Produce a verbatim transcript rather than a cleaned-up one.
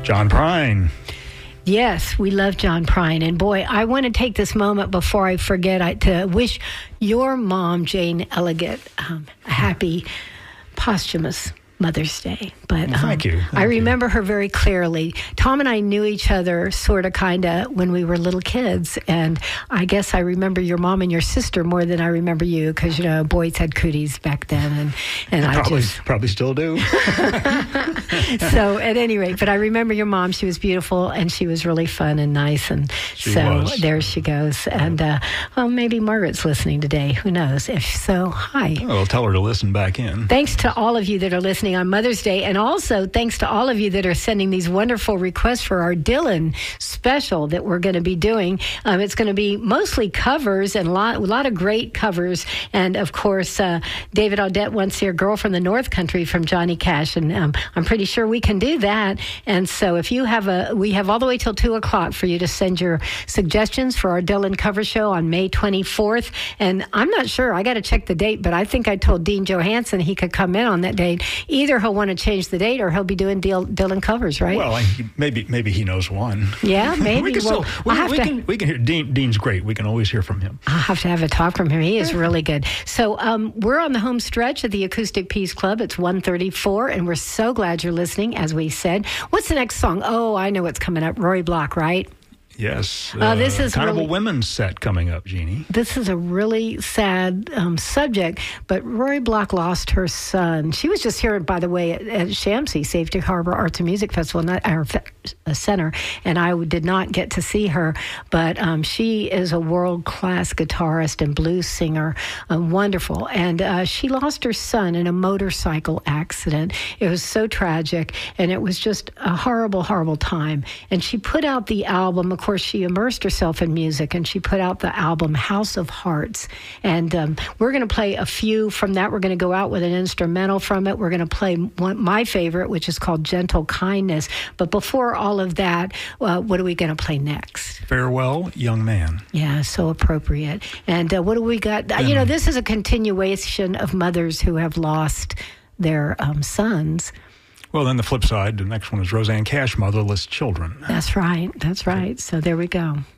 John Prine. Yes, we love John Prine. And boy, I want to take this moment before I forget I, to wish your mom, Jane Elliott, um, a happy posthumous Mother's Day. But well, thank um, you. Thank I remember you. her very clearly. Tom and I knew each other sort of kind of when we were little kids. And I guess I remember your mom and your sister more than I remember you because, you know, boys had cooties back then. And, and I probably, just... probably still do. So at any rate, but I remember your mom. She was beautiful and she was really fun and nice. And she so was. there she goes. And uh, well, maybe Margaret's listening today. Who knows? If so, hi. Well, tell her to listen back in. Thanks to all of you that are listening on Mother's Day. And also thanks to all of you that are sending these wonderful requests for our Dylan special that we're going to be doing. Um, it's going to be mostly covers and a lot, a lot of great covers. And of course, uh, David Audette wants your Girl from the North Country from Johnny Cash. And um, I'm pretty sure we can do that. And so if you have a, we have all the way till two o'clock for you to send your suggestions for our Dylan cover show on May twenty-fourth. And I'm not sure, I got to check the date, but I think I told Dean Johansson he could come in on that date. Either he'll want to change the date or he'll be doing Dylan covers, right? Well, maybe maybe he knows one. Yeah, maybe. we can well, still, we, we'll we to, can we can hear Dean. Dean's great. We can always hear from him. I'll have to have a talk from him. He is really good. So um, we're on the home stretch at the Acoustic Peace Club. It's one thirty-four, and we're so glad you're listening, as we said. What's the next song? Oh, I know what's coming up. Roy Block, right? Yes. Uh, this is kind really, of a women's set coming up, Jeannie. This is a really sad um, subject, but Roy Block lost her son. She was just here, by the way, at, at Shamsi, Safety Harbor Arts and Music Festival, not our fe- uh, center, and I did not get to see her, but um, she is a world-class guitarist and blues singer, um, wonderful, and uh, she lost her son in a motorcycle accident. It was so tragic, and it was just a horrible, horrible time, and she put out the album. Of course, she immersed herself in music, and she put out the album House of Hearts. And um, we're going to play a few from that. We're going to go out with an instrumental from it. We're going to play one, my favorite, which is called Gentle Kindness. But before all of that, uh, what are we going to play next? Farewell, Young Man. Yeah, so appropriate. And uh, what do we got? Um, you know, this is a continuation of mothers who have lost their um, sons. Well, then the flip side, the next one is Rosanne Cash, Motherless Children. That's right. That's right. So there we go.